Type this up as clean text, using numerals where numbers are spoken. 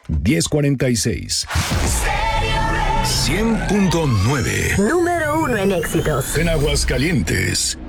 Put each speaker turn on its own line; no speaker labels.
1046. 100.9.
Número 1 en éxitos.
En Aguascalientes.